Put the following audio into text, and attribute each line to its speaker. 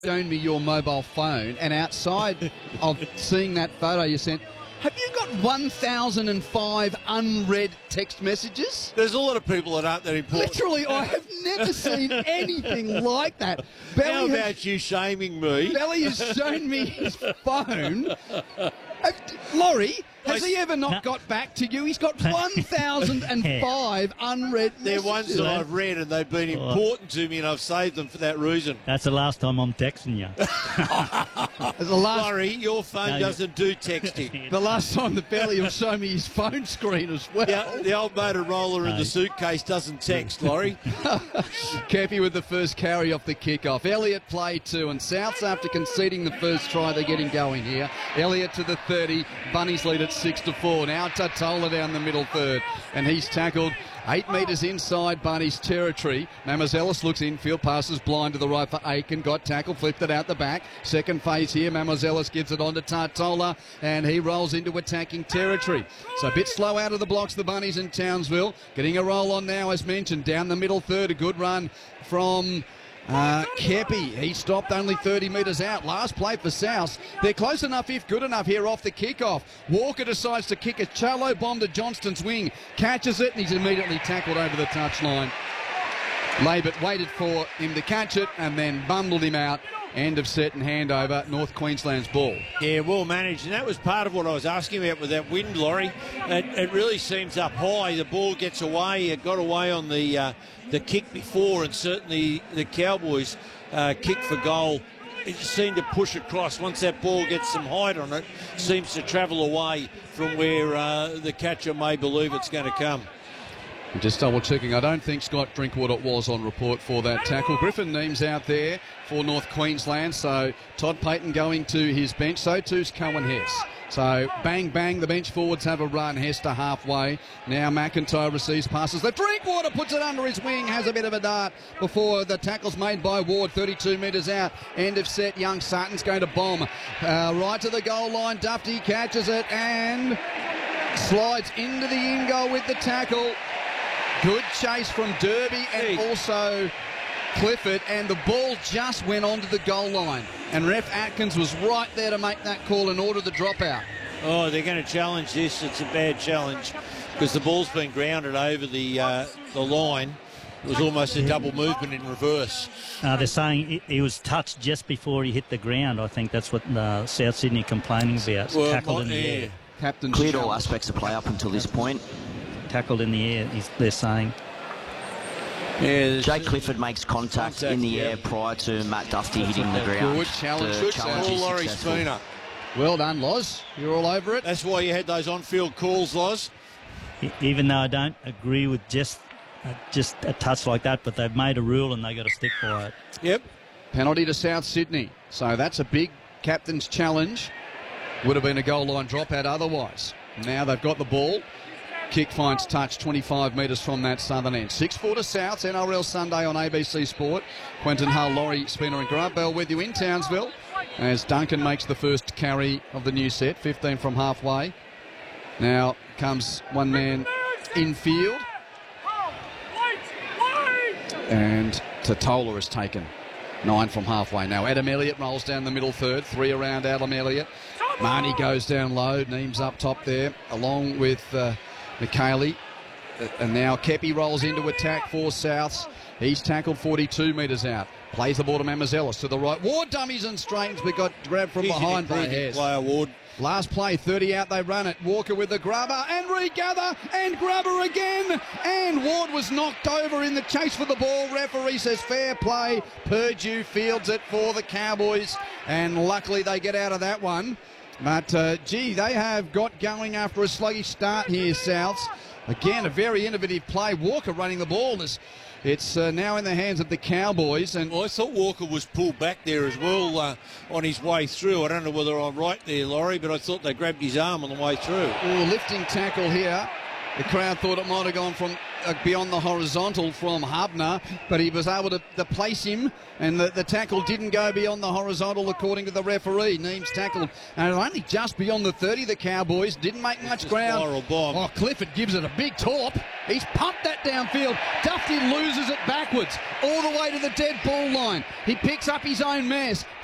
Speaker 1: shown me your mobile phone, and outside of seeing that photo you sent, have you got 1,005 unread text messages?
Speaker 2: There's a lot of people that aren't that important.
Speaker 1: Literally, I have never seen anything like that.
Speaker 2: How about you shaming me?
Speaker 1: Belly has shown me his phone. Laurie, has he ever not got back to you? He's got 1,005 unread messages.
Speaker 2: They're ones that I've read, and they've been important to me, and I've saved them for that reason.
Speaker 3: That's the last time I'm texting you.
Speaker 2: Laurie, your phone doesn't do texting.
Speaker 1: The last time the Belly will show me his phone screen as well.
Speaker 2: Yeah, the old Motorola in the suitcase doesn't text, Laurie.
Speaker 1: Kepi with the first carry off the kickoff. Elliott play 2, and Souths, after conceding the first try, they're getting going here. Elliott to the 30. Bunnies lead at 6-4. Now Tatola down the middle third, and he's tackled 8 metres inside Bunnies territory. Mamazelis looks infield, passes blind to the right for Aiken. Got tackled, flipped it out the back. Second phase here. Mamazelis gives it on to Tatola, and he rolls into attacking territory. So a bit slow out of the blocks, the Bunnies in Townsville. Getting a roll on now, as mentioned, down the middle third. A good run from Kepi. He stopped only 30 metres out. Last play for South. They're close enough, if good enough, here off the kickoff. Walker decides to kick a shallow bomb to Johnston's wing. Catches it, and he's immediately tackled over the touchline. Labert waited for him to catch it and then bundled him out. End of set and handover. North Queensland's ball.
Speaker 2: Yeah, well managed, and that was part of what I was asking about with that wind, Laurie. It really seems up high. The ball gets away. It got away on the kick before, and certainly the Cowboys kick for goal. It just seemed to push across. Once that ball gets some height on it, seems to travel away from where the catcher may believe it's going to come.
Speaker 1: Just double checking. I don't think Scott Drinkwater was on report for that tackle. Griffin Neems out there for North Queensland. So Todd Payton going to his bench. So too's Cohen Hess. So bang, bang, the bench forwards have a run. Hess to halfway. Now McIntyre receives passes. The Drinkwater puts it under his wing. Has a bit of a dart before the tackle's made by Ward. 32 metres out. End of set. Young Sutton's going to bomb. Right to the goal line. Dufty catches it and slides into the in goal with the tackle. Good chase from Derby and also Clifford, and the ball just went onto the goal line. And Ref Atkins was right there to make that call and order the dropout.
Speaker 2: Oh, they're going to challenge this. It's a bad challenge because the ball's been grounded over the line. It was almost a double movement in reverse.
Speaker 3: They're saying he was touched just before he hit the ground. I think that's what South Sydney complaining about.
Speaker 2: Well,
Speaker 3: tackled in the air.
Speaker 1: Captain
Speaker 4: cleared all aspects of play up until this point.
Speaker 3: Tackled in the air, they're saying.
Speaker 4: Yeah, Jake Clifford makes contact in the air prior to Matt Dufty hitting the ground.
Speaker 1: Good challenge.
Speaker 4: The challenge is
Speaker 2: Laurie
Speaker 4: successful.
Speaker 2: Spooner.
Speaker 1: Well done, Loz. You're all over it.
Speaker 2: That's why you had those on-field calls, Loz.
Speaker 3: Even though I don't agree with just a touch like that, but they've made a rule and they've got to stick by it.
Speaker 2: Yep.
Speaker 1: Penalty to South Sydney. So that's a big captain's challenge. Would have been a goal line dropout otherwise. Now they've got the ball. Kick finds touch 25 metres from that southern end. 6-4 to South, NRL Sunday on ABC Sport. Quentin Hull, Laurie Spinner and Grant Bell with you in Townsville as Duncan makes the first carry of the new set, 15 from halfway. Now comes one man infield. And Tatola is taken 9 from halfway. Now Adam Elliott rolls down the middle third, 3 around Adam Elliott. Marnie goes down low, Neems up top there, along with McKaylee. And now Kepi rolls into attack for Souths. He's tackled 42 metres out. Plays the ball to Mamazelis to the right. Ward dummies and straightens, but got grabbed from behind by Hess. Last play, 30 out, they run it. Walker with the grubber and regather and grubber again. And Ward was knocked over in the chase for the ball. Referee says fair play. Purdue fields it for the Cowboys. And luckily they get out of that one. But, they have got going after a sluggish start here, Souths. Again, a very innovative play. Walker running the ball. It's now in the hands of the Cowboys. And
Speaker 2: I thought Walker was pulled back there as well on his way through. I don't know whether I'm right there, Laurie, but I thought they grabbed his arm on the way through.
Speaker 1: Lifting tackle here. The crowd thought it might have gone from beyond the horizontal from Hubner, but he was able to place him, and the tackle didn't go beyond the horizontal according to the referee. Neems tackled, and only just beyond the 30, the Cowboys. Didn't make much ground.
Speaker 2: Spiral bomb.
Speaker 1: Oh, Clifford gives it a big torp. He's pumped that downfield. Dufty loses it backwards, all the way to the dead ball line. He picks up his own mess.